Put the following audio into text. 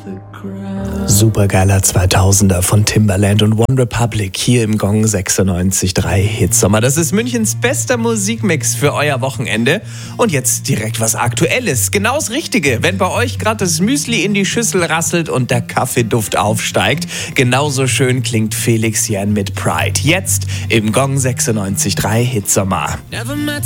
Supergeiler 2000er von Timbaland und One Republic hier im Gong 96.3 Hitsommer. Das ist Münchens bester Musikmix für euer Wochenende. Und jetzt direkt was Aktuelles. Genau das Richtige, wenn bei euch gerade das Müsli in die Schüssel rasselt und der Kaffeeduft aufsteigt. Genauso schön klingt Felix Jähn mit Pride. Jetzt im Gong 96.3 Hitsommer.